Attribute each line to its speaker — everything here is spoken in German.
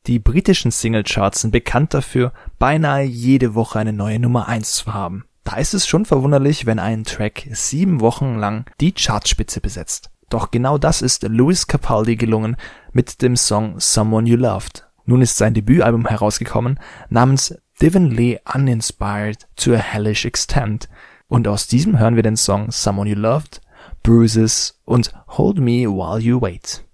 Speaker 1: Die britischen Singlecharts sind bekannt dafür, beinahe jede Woche eine neue Nummer 1 zu haben. Da ist es schon verwunderlich, wenn ein Track 7 Wochen lang die Chartspitze besetzt. Doch genau das ist Lewis Capaldi gelungen mit dem Song Someone You Loved. Nun ist sein Debütalbum herausgekommen namens Divinely Uninspired to a Hellish Extent und aus diesem hören wir den Song Someone You Loved, Bruises und Hold Me While You Wait.